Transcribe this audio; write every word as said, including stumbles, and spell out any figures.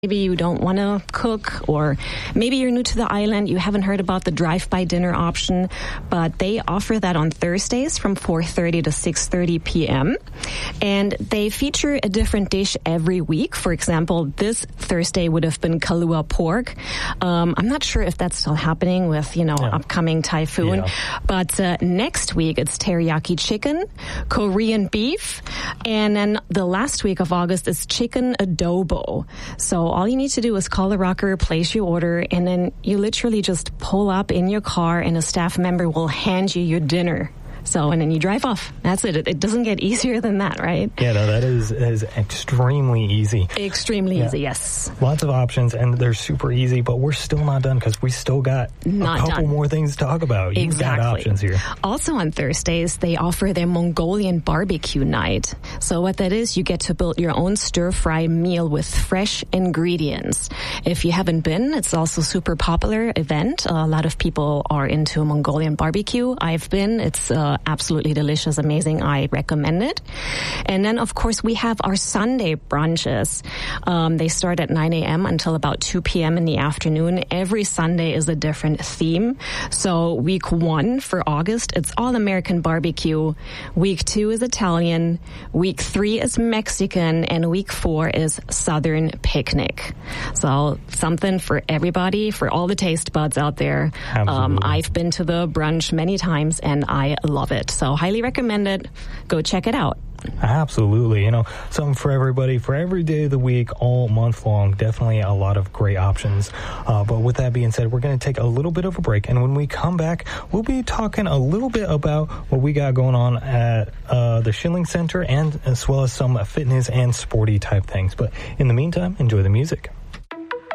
Maybe you don't want to cook, or maybe you're new to the island, you haven't heard about the drive-by dinner option, but they offer that on Thursdays from four thirty to six thirty p.m. And they feature a different dish every week. For example, this Thursday would have been Kalua pork. Um, I'm not sure if that's still happening with, you know, yeah. upcoming typhoon. Yeah. But uh, next week, it's teriyaki chicken, Korean beef, and then the last week of August is chicken adobo. So all you need to do is call the rocker, place your order, and then you literally just pull up in your car and a staff member will hand you your dinner. So, and then you drive off. That's it. It, it doesn't get easier than that, right? Yeah, no, that is, is extremely easy. Extremely yeah. easy, yes. Lots of options, and they're super easy, but we're still not done because we still got not a couple done. more things to talk about. You've exactly. got options here. Also on Thursdays, they offer their Mongolian barbecue night. So what that is, you get to build your own stir-fry meal with fresh ingredients. If you haven't been, it's also a super popular event. A lot of people are into Mongolian barbecue. I've been. It's uh, absolutely delicious, amazing. I recommend it. And then, of course, we have our Sunday brunches. Um, they start at nine a.m. until about two p.m. in the afternoon. Every Sunday is a different theme. So week one for August, it's all American barbecue. Week two is Italian. Week three is Mexican. And week four is Southern picnic. So something for everybody, for all the taste buds out there. Um, I've been to the brunch many times, and I love it. So highly recommend it. Go check it out. Absolutely. You know, something for everybody, for every day of the week, all month long. Definitely a lot of great options. Uh, but with that being said, we're going to take a little bit of a break. And when we come back, we'll be talking a little bit about what we got going on at uh, the Schilling Center, and as well as some fitness and sporty type things. But in the meantime, enjoy the music.